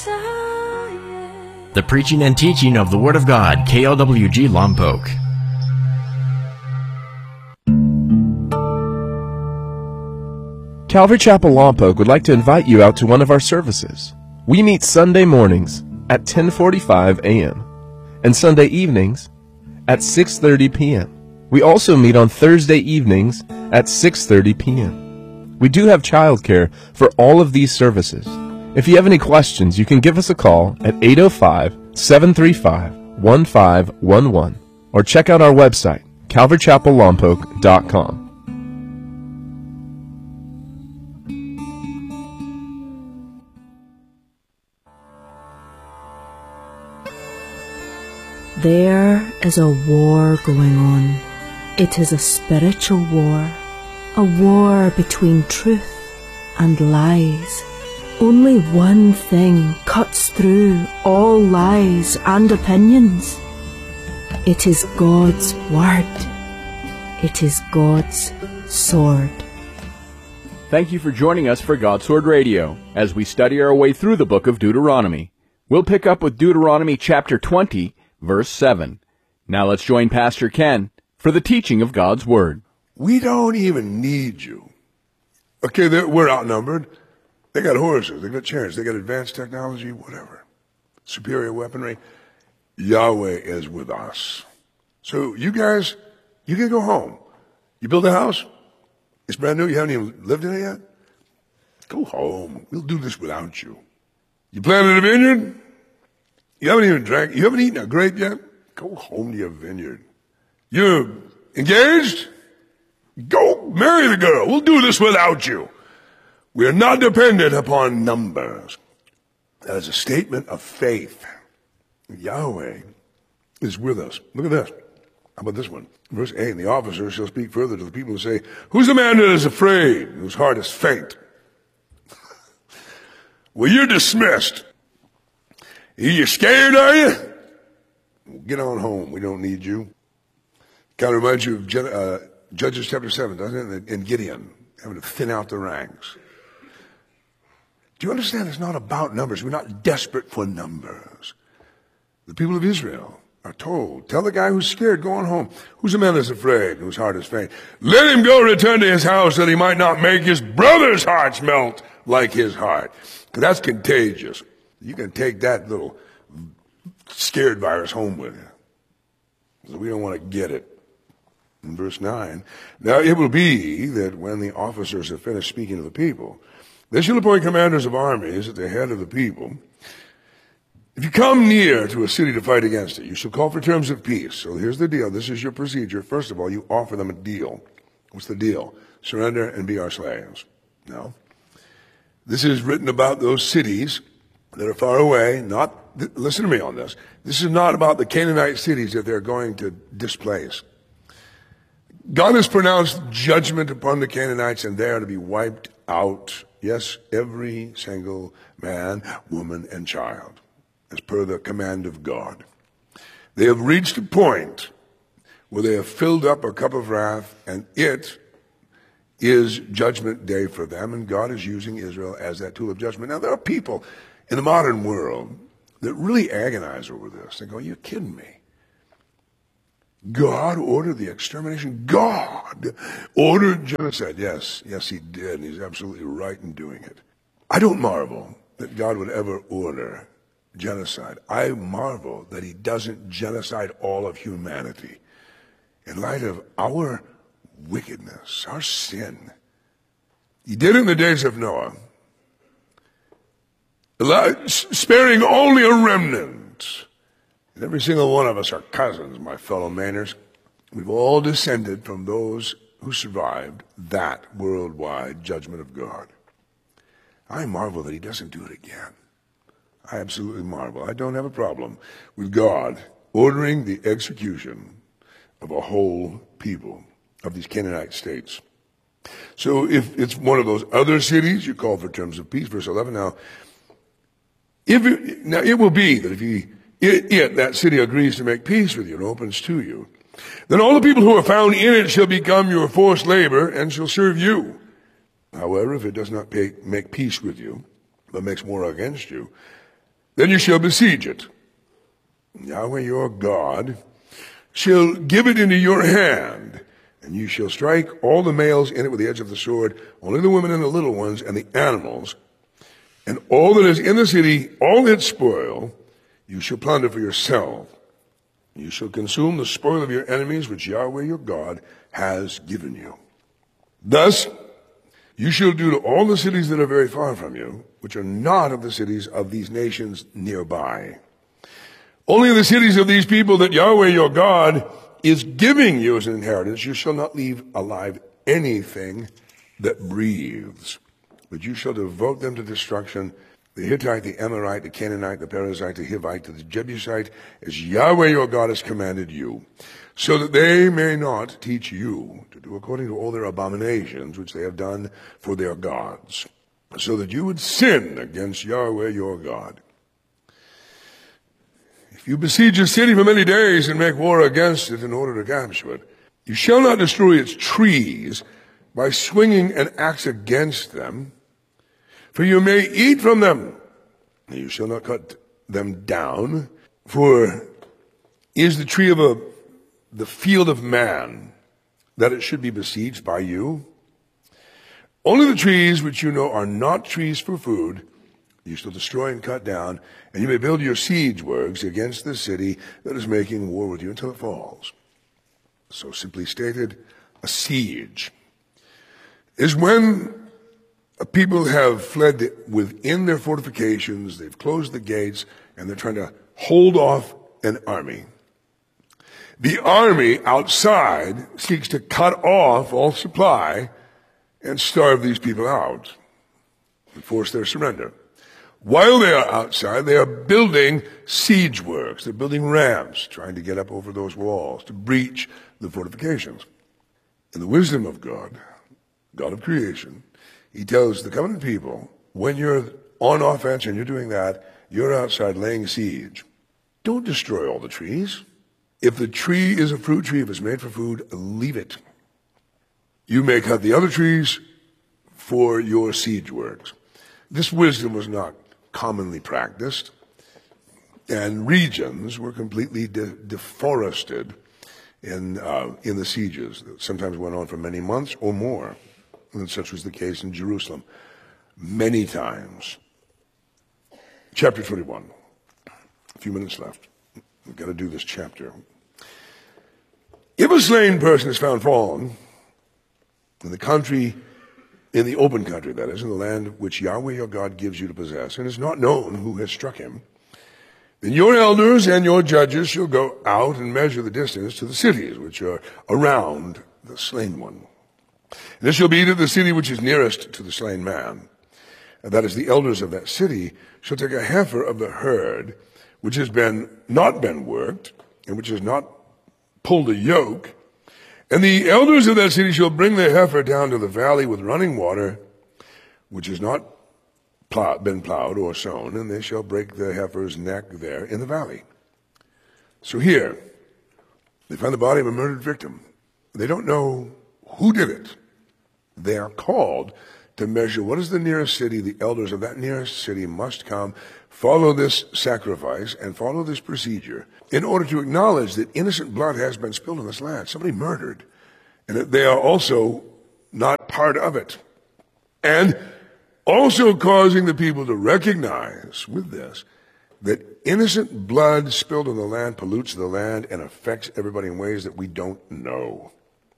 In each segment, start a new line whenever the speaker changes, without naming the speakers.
The preaching and teaching of the Word of God, KLWG Lompoc.
Calvary Chapel Lompoc would like to invite you out to one of our services. We meet Sunday mornings at 10:45 a.m. and Sunday evenings at 6:30 p.m. We also meet on Thursday evenings at 6:30 p.m. We do have childcare for all of these services. If you have any questions, you can give us a call at 805-735-1511 or check out our website, calvarychapellompoc.com.
There is a war going on. It is a spiritual war, a war between truth and lies. Only one thing cuts through all lies and opinions. It is God's Word. It is God's sword.
Thank you for joining us for God's Sword Radio as we study our way through the book of Deuteronomy. We'll pick up with Deuteronomy chapter 20, verse 7. Now let's join Pastor Ken for the teaching of God's Word.
We don't even need you. Okay, we're outnumbered. They got horses, they got chariots, they got advanced technology, whatever. Superior weaponry. Yahweh is with us. So you guys, you can go home. You build a house. It's brand new. You haven't even lived in it yet. Go home. We'll do this without you. You planted a vineyard. You haven't even drank. You haven't eaten a grape yet. Go home to your vineyard. You're engaged. Go marry the girl. We'll do this without you. We are not dependent upon numbers. That is a statement of faith. Yahweh is with us. Look at this. How about this one? Verse 8, and the officer shall speak further to the people who say, who's the man that is afraid, whose heart is faint? Well, you're dismissed. You scared, are you? Get on home. We don't need you. Kind of reminds you of Judges chapter 7, doesn't it? And Gideon, having to thin out the ranks. Do you understand? It's not about numbers. We're not desperate for numbers. The people of Israel are told, tell the guy who's scared, go on home. Who's the man that's afraid, whose heart is faint? Let him go return to his house that he might not make his brother's hearts melt like his heart. Because that's contagious. You can take that little scared virus home with you. So we don't want to get it. In verse 9, now it will be that when the officers have finished speaking to the people, they shall appoint commanders of armies at the head of the people. If you come near to a city to fight against it, you shall call for terms of peace. So here's the deal. This is your procedure. First of all, you offer them a deal. What's the deal? Surrender and be our slaves. No. This is written about those cities that are far away. Listen to me on this. This is not about the Canaanite cities that they're going to displace. God has pronounced judgment upon the Canaanites, and they are to be wiped out. Yes, every single man, woman, and child, as per the command of God. They have reached a point where they have filled up a cup of wrath, and it is judgment day for them, and God is using Israel as that tool of judgment. Now, there are people in the modern world that really agonize over this. They go, you're kidding me. God ordered the extermination. God ordered genocide. Yes, he did, and he's absolutely right in doing it. I don't marvel that God would ever order genocide. I marvel that he doesn't genocide all of humanity in light of our wickedness, our sin. He did in the days of Noah, sparing only a remnant. And every single one of us are cousins, my fellow Mainers. We've all descended from those who survived that worldwide judgment of God. I marvel that he doesn't do it again. I absolutely marvel. I don't have a problem with God ordering the execution of a whole people of these Canaanite states. So if it's one of those other cities, you call for terms of peace. Verse 11, now it will be that if that city agrees to make peace with you and opens to you, then all the people who are found in it shall become your forced labor and shall serve you. However, if it does not make peace with you, but makes war against you, Then you shall besiege it. Yahweh your God shall give it into your hand, and you shall strike all the males in it with the edge of the sword, only the women and the little ones and the animals, and all that is in the city, all its spoil, you shall plunder for yourself. You shall consume the spoil of your enemies, which Yahweh your God has given you. Thus you shall do to all the cities that are very far from you, which are not of the cities of these nations nearby. Only the cities of these people that Yahweh your God is giving you as an inheritance, you shall not leave alive anything that breathes, but you shall devote them to destruction, the Hittite, the Amorite, the Canaanite, the Perizzite, the Hivite, the Jebusite, as Yahweh your God has commanded you, so that they may not teach you to do according to all their abominations which they have done for their gods, so that you would sin against Yahweh your God. If you besiege a city for many days and make war against it in order to capture it, you shall not destroy its trees by swinging an axe against them, for you may eat from them. You shall not cut them down, for is the tree of the field of man, that it should be besieged by you? Only the trees which you know are not trees for food, you shall destroy and cut down, and you may build your siege works against the city that is making war with you until it falls. So simply stated, a siege is when a people have fled within their fortifications, they've closed the gates, and they're trying to hold off an army. The army outside seeks to cut off all supply and starve these people out and force their surrender. While they are outside, they are building siege works. They're building ramps, trying to get up over those walls, to breach the fortifications. In the wisdom of God, God of creation, he tells the covenant people, when you're on offense and you're doing that, you're outside laying siege. Don't destroy all the trees. If the tree is a fruit tree, if it's made for food, leave it. You may cut the other trees for your siege works. This wisdom was not commonly practiced, and regions were completely deforested in the sieges that sometimes went on for many months or more, and such was the case in Jerusalem many times. Chapter 21. A few minutes left. We've got to do this chapter. If a slain person is found fallen in the country, in the open country, that is, in the land which Yahweh your God gives you to possess, and is not known who has struck him, then your elders and your judges shall go out and measure the distance to the cities which are around the slain one. And it shall be that the city which is nearest to the slain man, and that is the elders of that city, shall take a heifer of the herd, which has not been worked, and which has not pulled a yoke, and the elders of that city shall bring the heifer down to the valley with running water, which has not been plowed or sown, and they shall break the heifer's neck there in the valley. So here, they find the body of a murdered victim. They don't know who did it. They are called to measure what is the nearest city. The elders of that nearest city must come, follow this sacrifice, and follow this procedure in order to acknowledge that innocent blood has been spilled in this land, somebody murdered, and that they are also not part of it. And also causing the people to recognize with this that innocent blood spilled in the land pollutes the land and affects everybody in ways that we don't know.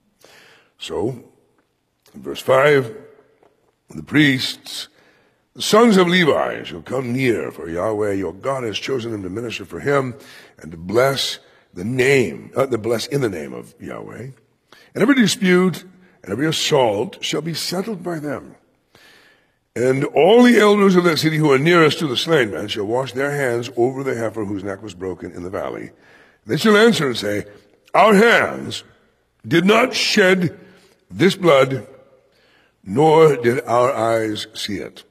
So, in verse 5, the priests, the sons of Levi, shall come near, for Yahweh your God has chosen them to minister for him and to bless in the name of Yahweh. And every dispute and every assault shall be settled by them. And all the elders of that city who are nearest to the slain man shall wash their hands over the heifer whose neck was broken in the valley. They shall answer and say, our hands did not shed this blood, nor did our eyes see it.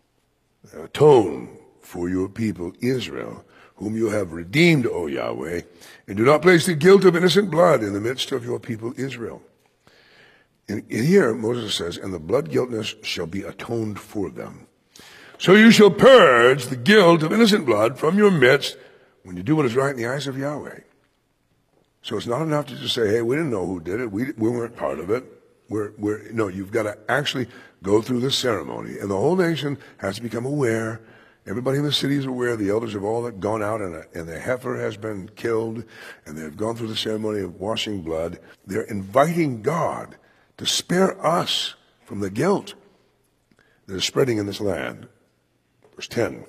Atone for your people Israel, whom you have redeemed, O Yahweh, and do not place the guilt of innocent blood in the midst of your people Israel. And here Moses says, and the blood guiltness shall be atoned for them. So you shall purge the guilt of innocent blood from your midst when you do what is right in the eyes of Yahweh. So it's not enough to just say, hey, we didn't know who did it. We weren't part of it. No, you've got to actually go through this ceremony. And the whole nation has to become aware. Everybody in the city is aware. The elders have all gone out, and the heifer has been killed, and they've gone through the ceremony of washing blood. They're inviting God to spare us from the guilt that is spreading in this land. Verse 10.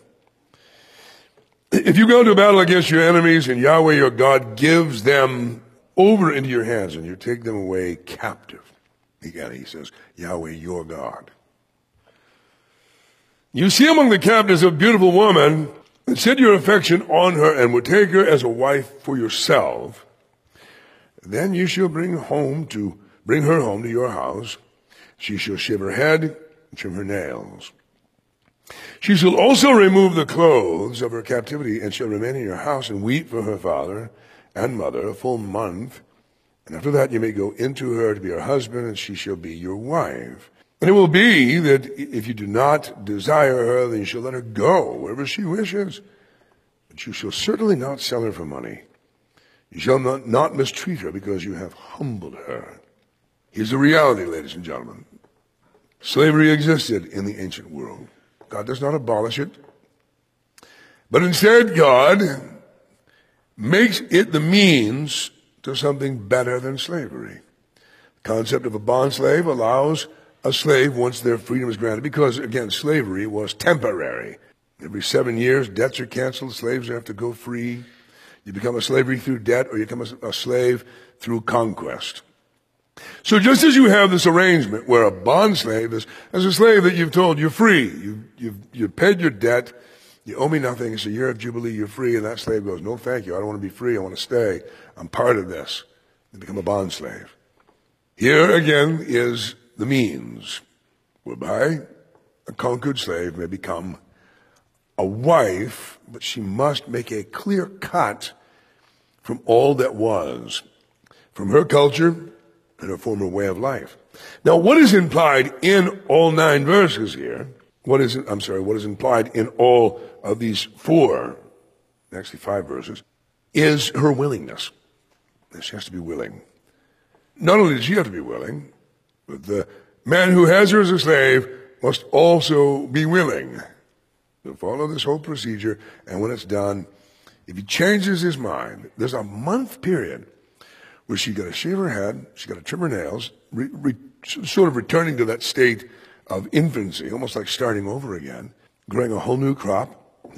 If you go to battle against your enemies, and Yahweh your God gives them over into your hands, and you take them away captive. Again, he says, Yahweh your God. You see among the captives a beautiful woman, and set your affection on her, and would take her as a wife for yourself. Then you shall bring her home to your house. She shall shave her head and trim her nails. She shall also remove the clothes of her captivity, and shall remain in your house and weep for her father and mother a full month. And after that you may go into her to be her husband, and she shall be your wife. And it will be that if you do not desire her, then you shall let her go wherever she wishes. But you shall certainly not sell her for money. You shall not mistreat her, because you have humbled her. Here's the reality, ladies and gentlemen. Slavery existed in the ancient world. God does not abolish it, but instead God makes it the means to something better than slavery. The concept of a bond slave allows a slave, once their freedom is granted, because, again, slavery was temporary. Every 7 years, debts are canceled, slaves have to go free. You become a slave through debt, or you become a slave through conquest. So just as you have this arrangement where a bond slave is as a slave that you've told you're free, you've paid your debt, you owe me nothing, it's a year of jubilee, you're free, and that slave goes, no thank you, I don't want to be free, I want to stay, I'm part of this. You become a bond slave. Here again is the means whereby a conquered slave may become a wife, but she must make a clear cut from all that was, from her culture and her former way of life. Now, what is implied in all 9 verses here, what is implied in all of these 4, actually 5 verses, is her willingness. She has to be willing. Not only does she have to be willing, but the man who has her as a slave must also be willing to follow this whole procedure. And when it's done, if he changes his mind, there's a month period where she got to shave her head, she got to trim her nails, sort of returning to that state of infancy, almost like starting over again, growing a whole new crop,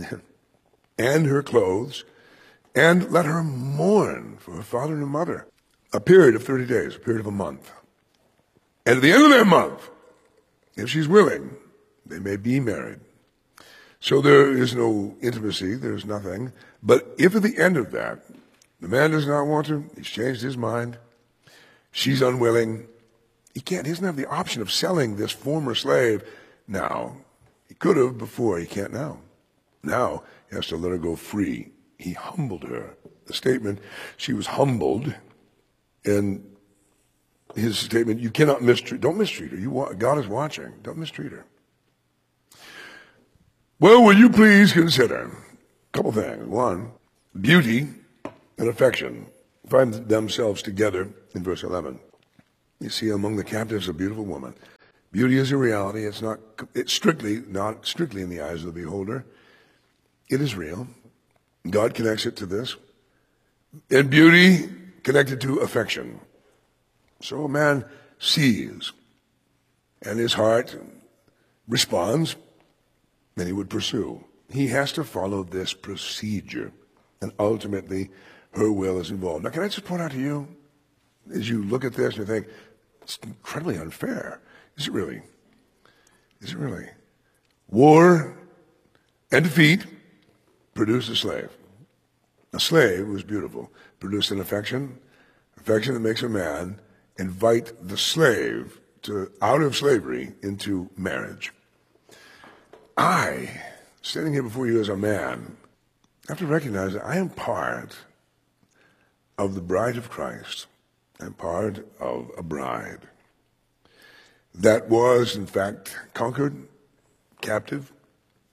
and her clothes, and let her mourn for her father and her mother. A period of 30 days, a period of a month. And at the end of that month, if she's willing, they may be married. So there is no intimacy, there's nothing. But if at the end of that, the man does not want to, he's changed his mind, she's unwilling, he doesn't have the option of selling this former slave now. He could have before, he can't now. Now he has to let her go free. He humbled her. The statement, she was humbled, and his statement, you cannot don't mistreat her. God is watching. Don't mistreat her. Well, will you please consider a couple things. One, beauty and affection find themselves together in verse 11. You see among the captives a beautiful woman. Beauty is a reality. It's not strictly in the eyes of the beholder. It is real. God connects it to this. And beauty connected to affection. So a man sees, and his heart responds, then he would pursue. He has to follow this procedure, and ultimately her will is involved. Now, can I just point out to you, as you look at this and you think, it's incredibly unfair. Is it really? Is it really? War and defeat produced a slave. A slave was beautiful, produced an affection that makes a man invite the slave out of slavery into marriage. I, standing here before you as a man, have to recognize that I am part of the bride of Christ. I'm part of a bride that was, in fact, conquered, captive,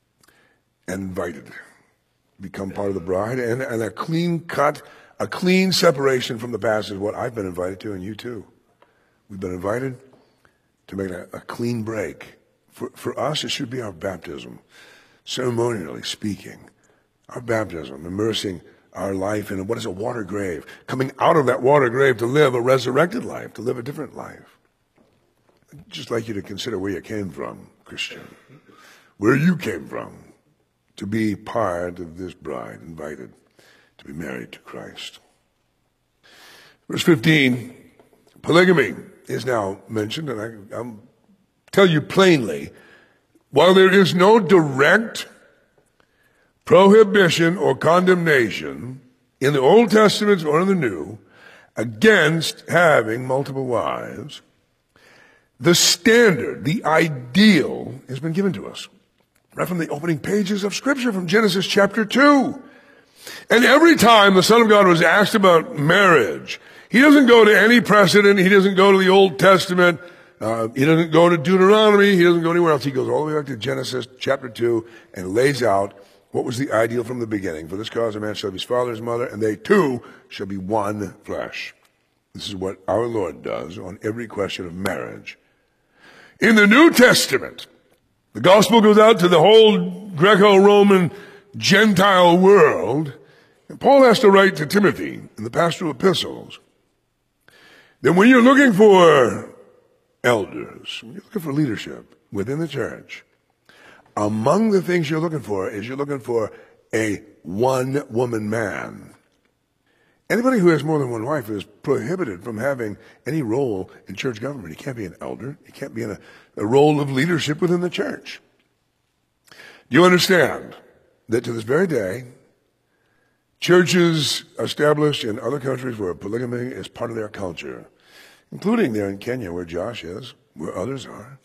and invited. Become part of the bride, and a clean cut, a clean separation from the past is what I've been invited to, and you too. We've been invited to make a clean break. For us, it should be our baptism, ceremonially speaking. Our baptism, immersing our life in what is a water grave, coming out of that water grave to live a resurrected life, to live a different life. I'd just like you to consider where you came from, Christian, where you came from, to be part of this bride, invited to be married to Christ. Verse 15, polygamy is now mentioned, and I'll tell you plainly, while there is no direct prohibition or condemnation in the Old Testament or in the New against having multiple wives, the standard, the ideal has been given to us right from the opening pages of Scripture, from Genesis chapter 2. And every time the Son of God was asked about marriage, he doesn't go to any precedent, he doesn't go to the Old Testament, he doesn't go to Deuteronomy, he doesn't go anywhere else. He goes all the way back to Genesis chapter 2 and lays out what was the ideal from the beginning. For this cause a man shall be his father and his mother, and they two shall be one flesh. This is what our Lord does on every question of marriage. In the New Testament, the gospel goes out to the whole Greco-Roman Gentile world, and Paul has to write to Timothy in the pastoral epistles that when you're looking for elders, when you're looking for leadership within the church, among the things you're looking for is you're looking for a one-woman man. Anybody who has more than one wife is prohibited from having any role in church government. He can't be an elder. He can't be in a role of leadership within the church. Do you understand that to this very day, churches established in other countries where polygamy is part of their culture, including there in Kenya where Josh is, where others are,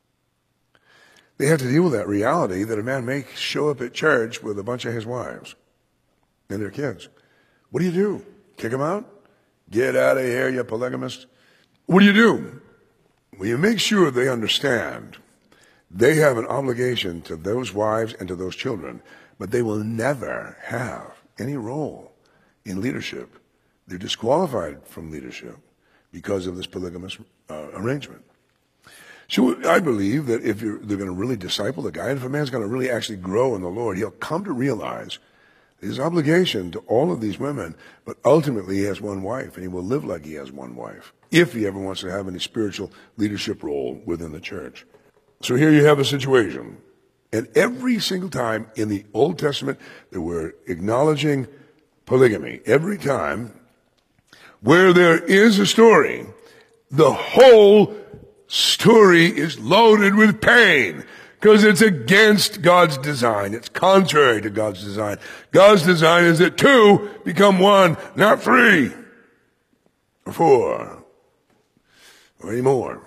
they have to deal with that reality that a man may show up at church with a bunch of his wives and their kids. What do you do? Kick them out? Get out of here, you polygamist. What do you do? Well, you make sure they understand they have an obligation to those wives and to those children, but they will never have any role in leadership. They're disqualified from leadership because of this polygamous arrangement. So I believe that if they're going to really disciple the guy, and if a man's going to really actually grow in the Lord, he'll come to realize his obligation to all of these women, but ultimately he has one wife, and he will live like he has one wife, if he ever wants to have any spiritual leadership role within the church. So here you have a situation. And every single time in the Old Testament that we're acknowledging polygamy, every time where there is a story, the whole story is loaded with pain. Because it's against God's design. It's contrary to God's design. God's design is that two become one, not three, or four, or any more.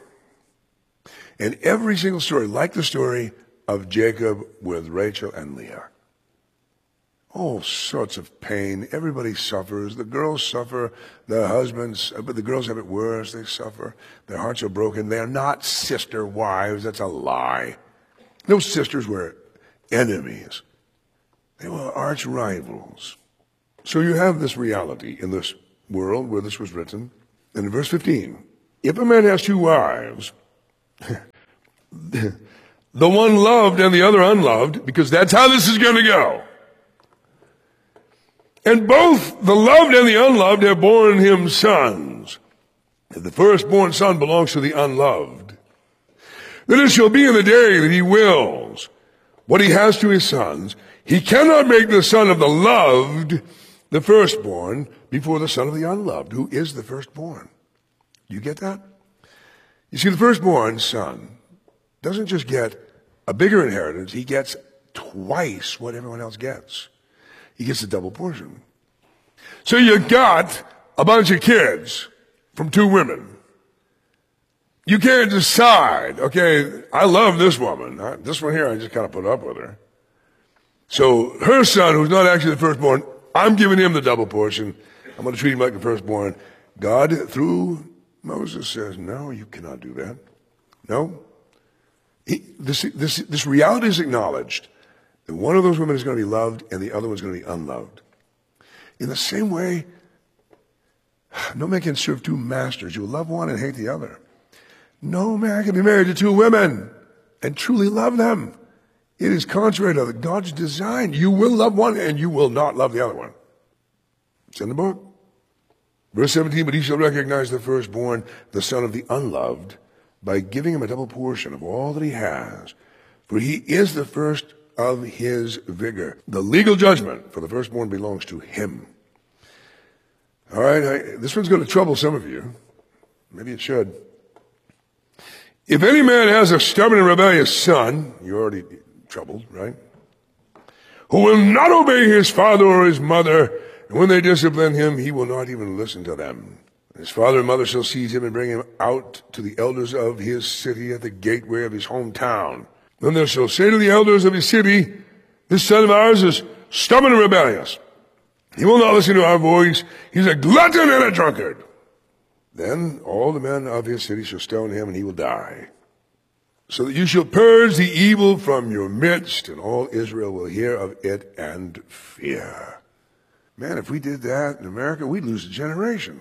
And every single story, like the story of Jacob with Rachel and Leah, all sorts of pain. Everybody suffers. The girls suffer. The husbands, but the girls have it worse. They suffer. Their hearts are broken. They are not sister wives. That's a lie. Those sisters were enemies. They were arch rivals. So you have this reality in this world where this was written. And in verse 15, if a man has two wives, the one loved and the other unloved, because that's how this is going to go. And both the loved and the unloved have borne him sons. And the firstborn son belongs to the unloved. Then it shall be in the day that he wills what he has to his sons. He cannot make the son of the loved the firstborn before the son of the unloved, who is the firstborn. You get that? You see, the firstborn son doesn't just get a bigger inheritance, he gets twice what everyone else gets. He gets a double portion. So you got a bunch of kids from two women. You can't decide, okay, I love this woman. This one here, I just kind of put up with her. So her son, who's not actually the firstborn, I'm giving him the double portion. I'm going to treat him like the firstborn. God, through Moses, says, no, you cannot do that. No. This reality is acknowledged And one of those women is going to be loved and the other one's going to be unloved. In the same way, no man can serve two masters. You will love one and hate the other. No man can be married to two women and truly love them. It is contrary to God's design. You will love one and you will not love the other one. It's in the book. Verse 17, but he shall recognize the firstborn, the son of the unloved, by giving him a double portion of all that he has. For he is the first of his vigor. The legal judgment for the firstborn belongs to him. All right, this one's going to trouble some of you. Maybe it should. If any man has a stubborn and rebellious son, you're already troubled, right? Who will not obey his father or his mother, and when they discipline him, he will not even listen to them. His father and mother shall seize him and bring him out to the elders of his city at the gateway of his hometown. Then they shall say to the elders of his city, this son of ours is stubborn and rebellious. He will not listen to our voice. He's a glutton and a drunkard. Then all the men of his city shall stone him, and he will die. So that you shall purge the evil from your midst, and all Israel will hear of it and fear. Man, if we did that in America, we'd lose a generation.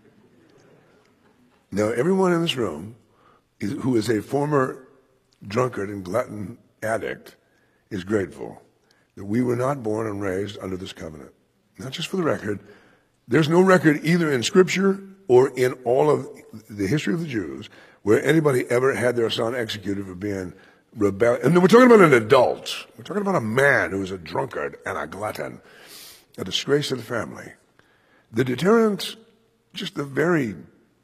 Now, everyone in this room who is a former drunkard and glutton addict is grateful that we were not born and raised under this covenant. Not just for the record. There's no record either in Scripture or in all of the history of the Jews where anybody ever had their son executed for being rebellious. And we're talking about an adult. We're talking about a man who is a drunkard and a glutton, a disgrace to the family. The deterrent, just the very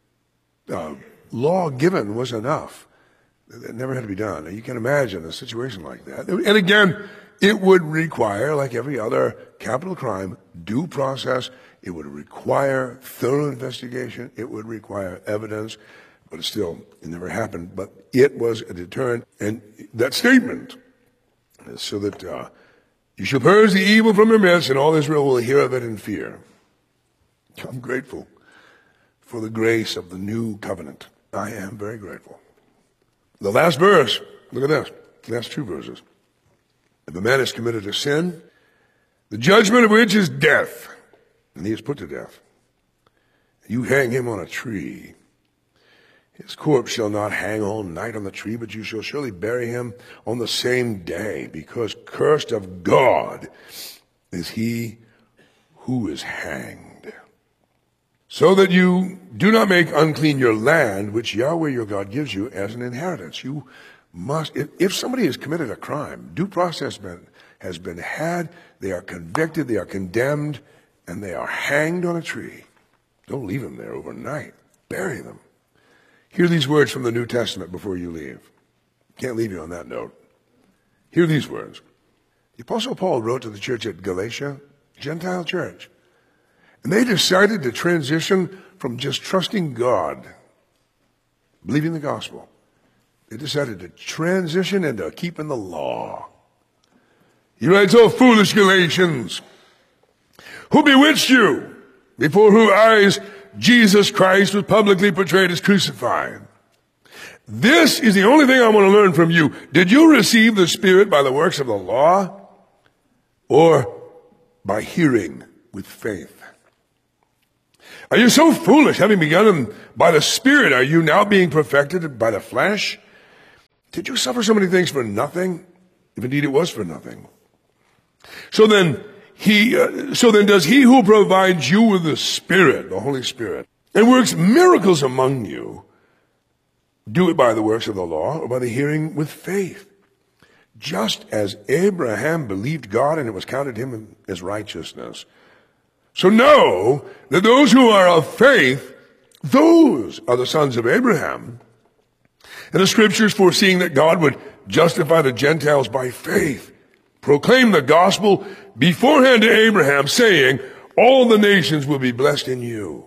law given was enough. It never had to be done. And you can imagine a situation like that. And again, it would require, like every other capital crime, due process. It would require thorough investigation. It would require evidence. But it never happened. But it was a deterrent. And that statement is so that you shall purge the evil from your midst, and all Israel will hear of it in fear. I'm grateful for the grace of the new covenant. I am very grateful. The last verse, look at this. Last two verses. If a man has committed a sin, the judgment of which is death, and he is put to death, you hang him on a tree. His corpse shall not hang all night on the tree, but you shall surely bury him on the same day, because cursed of God is he who is hanged. So that you do not make unclean your land, which Yahweh your God gives you as an inheritance. You must, if somebody has committed a crime, due process has been had, they are convicted, they are condemned, and they are hanged on a tree. Don't leave them there overnight. Bury them. Hear these words from the New Testament before you leave. Can't leave you on that note. Hear these words. The Apostle Paul wrote to the church at Galatia, Gentile church, and they decided to transition from just trusting God, believing the gospel. They decided to transition into keeping the law. He writes, "O foolish Galatians, who bewitched you, before whose eyes Jesus Christ was publicly portrayed as crucified? This is the only thing I want to learn from you. Did you receive the Spirit by the works of the law, or by hearing with faith? Are you so foolish? Having begun by the Spirit, are you now being perfected by the flesh? Did you suffer so many things for nothing? If indeed it was for nothing. So then does he who provides you with the Spirit, the Holy Spirit, and works miracles among you, do it by the works of the law or by the hearing with faith? Just as Abraham believed God and it was counted him as righteousness. So know that those who are of faith, those are the sons of Abraham. And the scriptures, foreseeing that God would justify the Gentiles by faith, proclaim the gospel beforehand to Abraham, saying, all the nations will be blessed in you.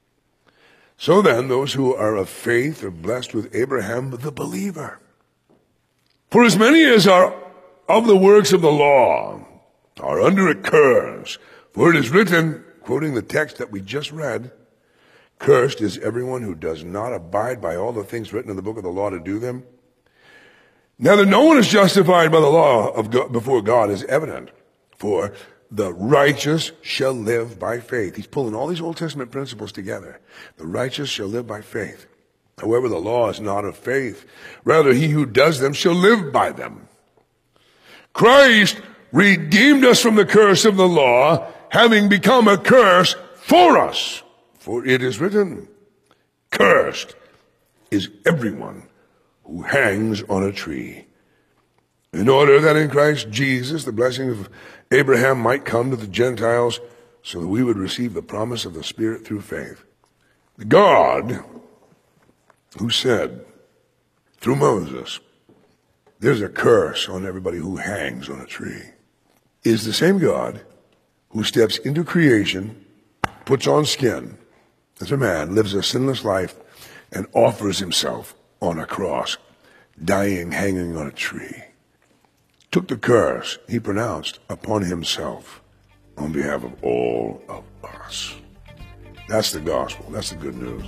So then, those who are of faith are blessed with Abraham, the believer. For as many as are of the works of the law are under a curse. For it is written, quoting the text that we just read, cursed is everyone who does not abide by all the things written in the book of the law to do them. Now that no one is justified by the law of God before God is evident, for the righteous shall live by faith. He's pulling all these Old Testament principles together. The righteous shall live by faith. However, the law is not of faith. Rather, he who does them shall live by them. Christ redeemed us from the curse of the law, having become a curse for us. For it is written, cursed is everyone who hangs on a tree, in order that in Christ Jesus the blessing of Abraham might come to the Gentiles, so that we would receive the promise of the Spirit through faith. The God who said through Moses, there's a curse on everybody who hangs on a tree, is the same God who steps into creation, puts on skin as a man, lives a sinless life, and offers himself on a cross, dying, hanging on a tree. Took the curse he pronounced upon himself on behalf of all of us. That's the gospel. That's the good news.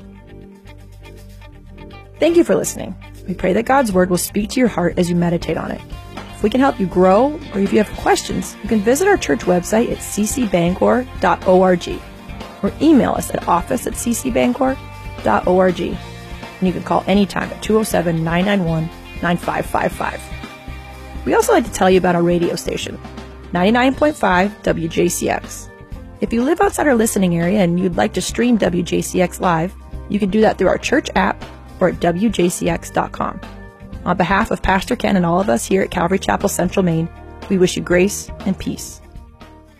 Thank you for listening. We pray that God's Word will speak to your heart as you meditate on it. If we can help you grow, or if you have questions, you can visit our church website at ccbangor.org or email us at office@ccbangor.org. And you can call anytime at 207-991-9555. We also like to tell you about our radio station, 99.5 WJCX. If you live outside our listening area and you'd like to stream WJCX live, you can do that through our church app or at WJCX.com. On behalf of Pastor Ken and all of us here at Calvary Chapel Central Maine, we wish you grace and peace.